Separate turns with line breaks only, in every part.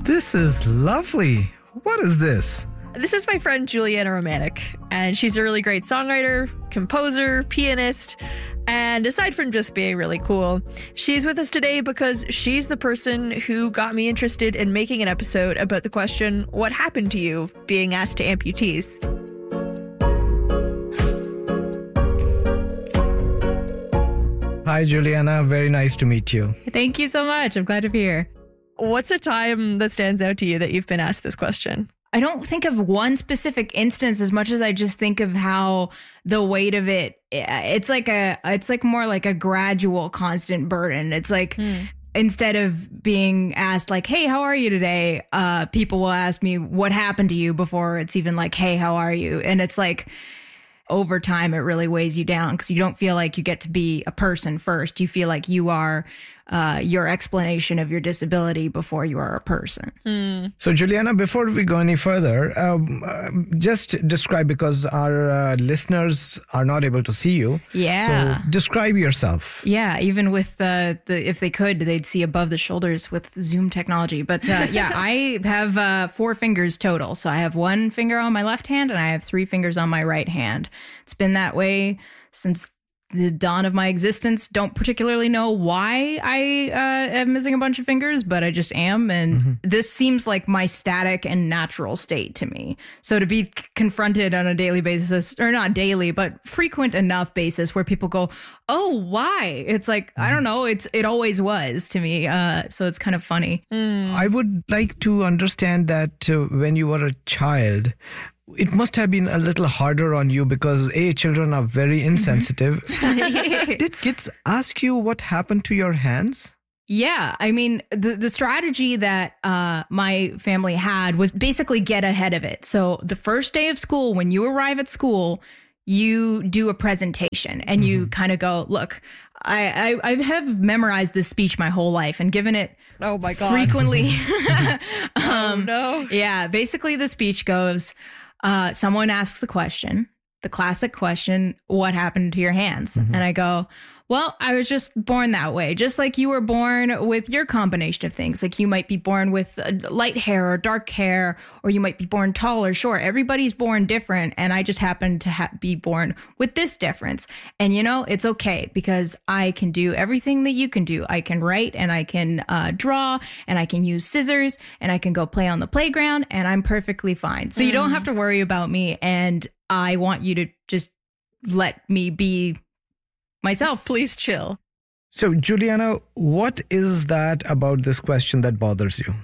This is lovely. What is this?
This is my friend Juliana Romanek, and she's a really great songwriter, composer, pianist, and aside from just being really cool, she's with us today because she's the person who got me interested in making an episode about the question, what happened to you, being asked to amputees.
Hi, Juliana. Very nice to meet you.
Thank you so much. I'm glad to be here.
What's a time that stands out to you that you've been asked this question?
I don't think of one specific instance as much as I just think of how the weight of it's like more like a gradual constant burden. It's like instead of being asked like, hey, how are you today? People will ask me what happened to you before it's even like, hey, how are you? And it's like over time, it really weighs you down because you don't feel like you get to be a person first. You feel like you are your explanation of your disability before you are a person.
So, Juliana, before we go any further, just describe, because our listeners are not able to see you.
Yeah.
So describe yourself.
Yeah, even with the if they could, they'd see above the shoulders with Zoom technology. But yeah, I have 4 fingers total. So I have 1 finger on my left hand and I have 3 fingers on my right hand. It's been that way since the dawn of my existence. Don't particularly know why I am missing a bunch of fingers, but I just am. And this seems like my static and natural state to me. So to be confronted on a daily basis, or not daily, but frequent enough basis where people go, oh, why? It's like, I don't know. It always was to me. So it's kind of funny.
I would like to understand that when you were a child, it must have been a little harder on you because children are very insensitive. Did kids ask you what happened to your hands?
Yeah, I mean, the strategy that my family had was basically get ahead of it. So the first day of school, when you arrive at school, you do a presentation and you kind of go, look, I have memorized this speech my whole life and given it
Oh my God.
frequently.
Oh no.
Yeah, basically the speech goes, someone asks the question, the classic question, what happened to your hands? And I go, well, I was just born that way, just like you were born with your combination of things. Like you might be born with light hair or dark hair, or you might be born tall or short. Everybody's born different. And I just happen to be born with this difference. And, you know, it's okay because I can do everything that you can do. I can write and I can draw and I can use scissors and I can go play on the playground and I'm perfectly fine. So you don't have to worry about me. And I want you to just let me be myself.
Please chill.
So, Juliana, what is that about this question that bothers you?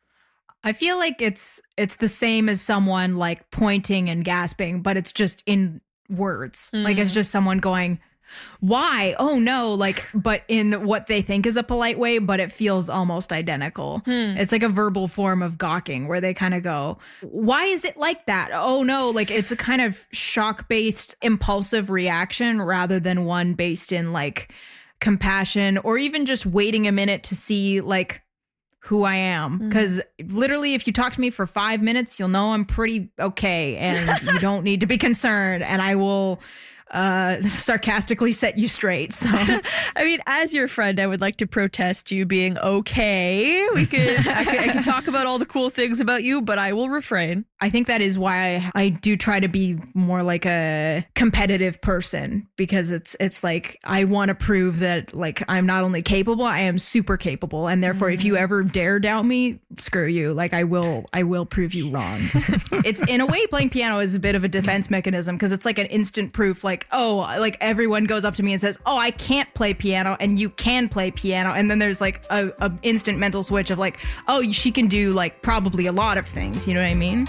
I feel like it's the same as someone like pointing and gasping, but it's just in words. Like it's just someone going, why? Oh no, like, but in what they think is a polite way, but it feels almost identical. It's like a verbal form of gawking where they kind of go, why is it like that? Oh no, like it's a kind of shock-based impulsive reaction rather than one based in like compassion or even just waiting a minute to see like who I am. Because literally, if you talk to me for 5 minutes, you'll know I'm pretty okay and you don't need to be concerned and I will sarcastically set you straight. So
I mean, as your friend, I would like to protest you being okay. I can talk about all the cool things about you, but I will refrain.
I think that is why I do try to be more like a competitive person, because it's like I want to prove that like I'm not only capable, I am super capable, and therefore if you ever dare doubt me, screw you. Like I will prove you wrong. It's in a way playing piano is a bit of a defense mechanism because it's like an instant proof. Like, oh, like everyone goes up to me and says, oh, I can't play piano and you can play piano, and then there's like a instant mental switch of like, oh, she can do like probably a lot of things. You know what I mean?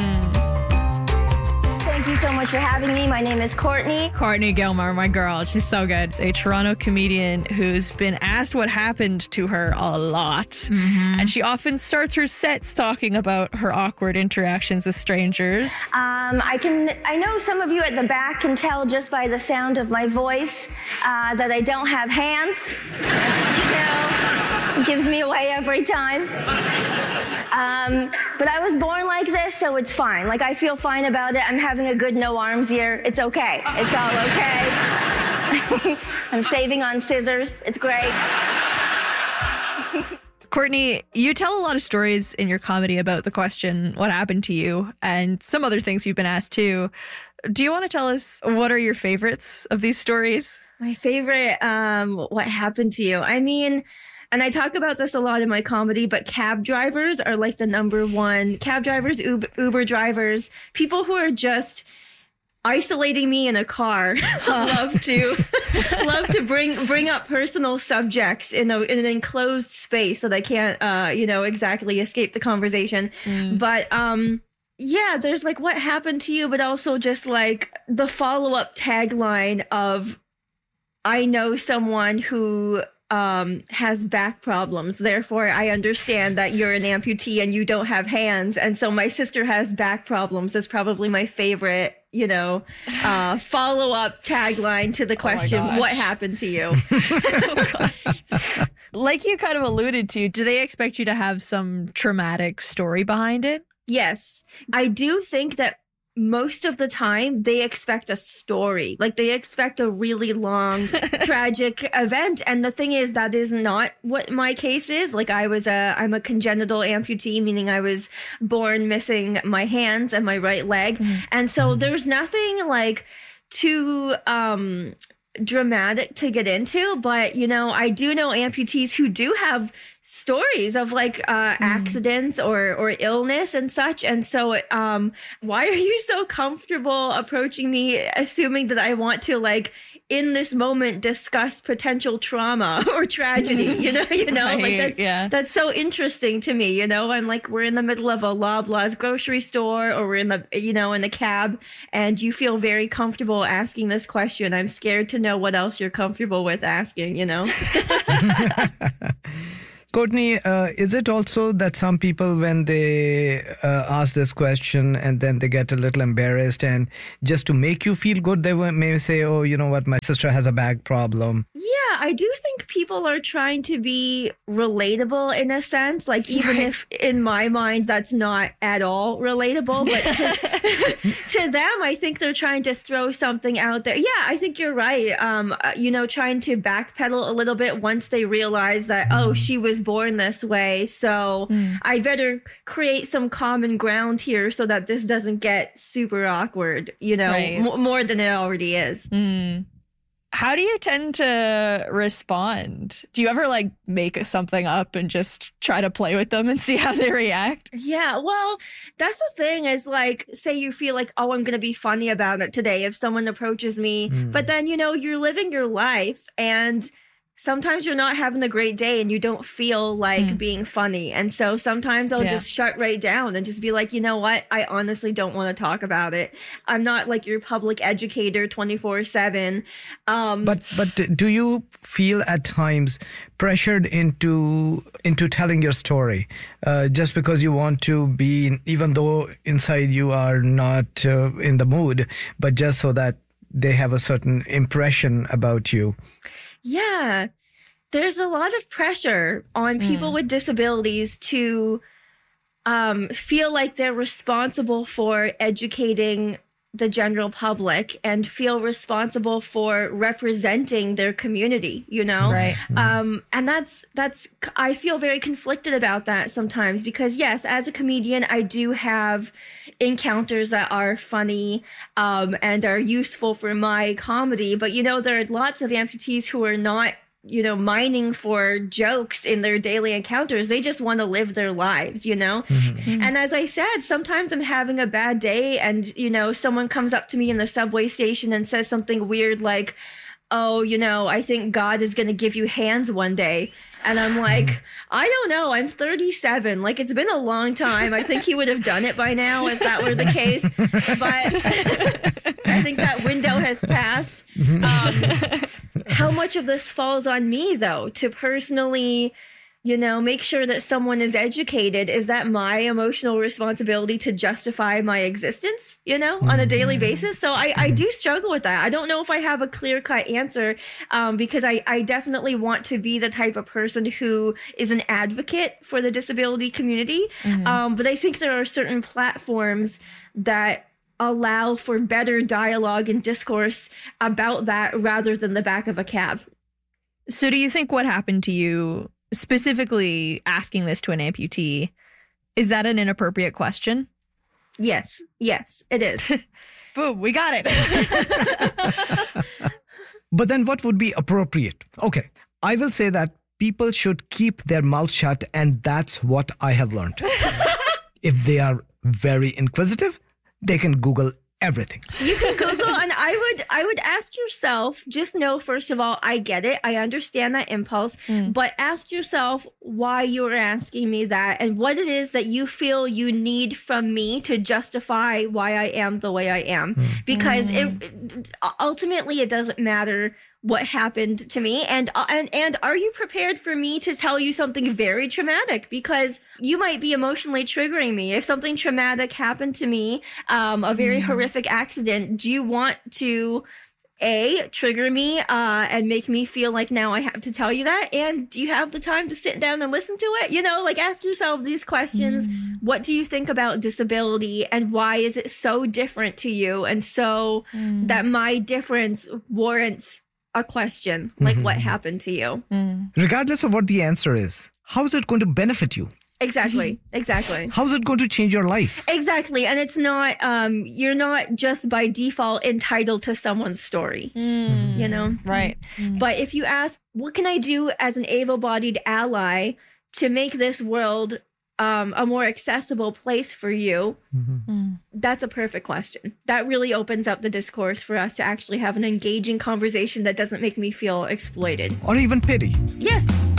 Thank you so much for having me. My name is Courtney.
Courtney Gilmore, my girl. She's so good.
A Toronto comedian who's been asked what happened to her a lot. And she often starts her sets talking about her awkward interactions with strangers.
I know some of you at the back can tell just by the sound of my voice that I don't have hands. It gives me away every time. But I was born like this, so it's fine. Like, I feel fine about it. I'm having a good no arms year. It's okay. It's all okay. I'm saving on scissors. It's great.
Courtney, you tell a lot of stories in your comedy about the question, what happened to you, and some other things you've been asked too. Do you want to tell us what are your favorites of these stories?
My favorite, what happened to you? I mean, and I talk about this a lot in my comedy, but cab drivers are like the number one. Cab drivers, Uber drivers, people who are just isolating me in a car. love to bring up personal subjects in an enclosed space so that I can't, exactly escape the conversation. But, yeah, there's like what happened to you, but also just like the follow-up tagline of I know someone who has back problems. Therefore, I understand that you're an amputee and you don't have hands. And so my sister has back problems is probably my favorite, follow-up tagline to the question, what happened to you?
Oh, gosh. Like you kind of alluded to, do they expect you to have some traumatic story behind it?
Yes. I do think that most of the time they expect a story, like they expect a really long tragic event. And the thing is, that is not what my case is. Like I'm a congenital amputee, meaning I was born missing my hands and my right leg. And so there's nothing like too, dramatic to get into, but I do know amputees who do have stories of like accidents or illness and such. And so why are you so comfortable approaching me assuming that I want to like in this moment discuss potential trauma or tragedy,
Right,
like that's so interesting to me, and like we're in the middle of a Loblaws grocery store or we're in the, in the cab and you feel very comfortable asking this question. I'm scared to know what else you're comfortable with asking,
Courtney, is it also that some people, when they ask this question and then they get a little embarrassed and just to make you feel good, they may say, oh, you know what, my sister has a back problem?
Yeah, I do think people are trying to be relatable in a sense, like even if in my mind that's not at all relatable, but to them, I think they're trying to throw something out there. Yeah, I think you're right. Trying to backpedal a little bit once they realize that, oh, she was born this way, so I better create some common ground here so that this doesn't get super awkward, more than it already is.
How do you tend to respond? Do you ever like make something up and just try to play with them and see how they react?
Yeah, well, that's the thing is like, say you feel like, oh, I'm going to be funny about it today if someone approaches me, but then, you're living your life and sometimes you're not having a great day and you don't feel like being funny. And so sometimes I'll just shut right down and just be like, you know what? I honestly don't want to talk about it. I'm not like your public educator 24/7.
But do you feel at times pressured into telling your story just because you want to be, even though inside you are not in the mood, but just so that they have a certain impression about you?
Yeah, there's a lot of pressure on people with disabilities to feel like they're responsible for educating the general public and feel responsible for representing their community,
Right.
And that's I feel very conflicted about that sometimes because yes, as a comedian, I do have encounters that are funny and are useful for my comedy, but there are lots of amputees who are not mining for jokes in their daily encounters. They just want to live their lives, And as I said, sometimes I'm having a bad day and, someone comes up to me in the subway station and says something weird like, oh, I think God is going to give you hands one day. And I'm like, I don't know. I'm 37. Like, it's been a long time. I think he would have done it by now if that were the case. But I think that window has passed. How much of this falls on me, though, to personally, make sure that someone is educated? Is that my emotional responsibility to justify my existence, on a daily basis? So I do struggle with that. I don't know if I have a clear-cut answer because I definitely want to be the type of person who is an advocate for the disability community. But I think there are certain platforms that allow for better dialogue and discourse about that rather than the back of a cab.
So do you think what happened to you specifically asking this to an amputee, is that an inappropriate question?
Yes, it is.
Boom, we got it.
But then what would be appropriate? Okay, I will say that people should keep their mouth shut, and that's what I have learned. If they are very inquisitive, they can Google everything.
You can Google, and I would ask yourself, just know, first of all, I get it. I understand that impulse, but ask yourself why you're asking me that and what it is that you feel you need from me to justify why I am the way I am. Because ultimately it doesn't matter what happened to me, and are you prepared for me to tell you something very traumatic? Because you might be emotionally triggering me. If something traumatic happened to me, a very horrific accident, do you want to trigger me and make me feel like now I have to tell you that? And do you have the time to sit down and listen to it? You know, like, ask yourself these questions. What do you think about disability, and why is it so different to you? And so that my difference warrants a question, like what happened to you?
Regardless of what the answer is, how is it going to benefit you?
Exactly.
How is it going to change your life?
Exactly. And it's not, you're not just by default entitled to someone's story, you know?
Right.
But if you ask, what can I do as an able-bodied ally to make this world a more accessible place for you? That's a perfect question. That really opens up the discourse for us to actually have an engaging conversation that doesn't make me feel exploited.
Or even pity.
Yes.